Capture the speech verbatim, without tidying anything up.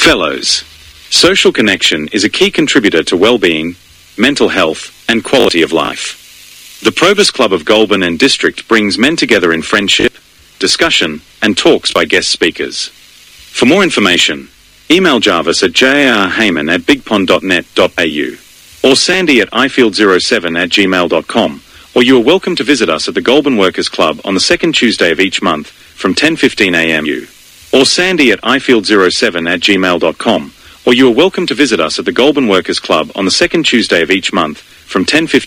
Fellows. Social connection is a key contributor to well-being, mental health, and quality of life. The Probus Club of Goulburn and District brings men together in friendship, discussion, and talks by guest speakers. For more information, email Jarvis at j r hayman at bigpond dot net dot a u or sandy at ifield zero seven at gmail dot com, or you are welcome to visit us at the Goulburn Workers Club on the second Tuesday of each month from ten fifteen a m or sandy at ifield zero seven at gmail dot com, or you are welcome to visit us at the Goulburn Workers Club on the second Tuesday of each month from ten fifteen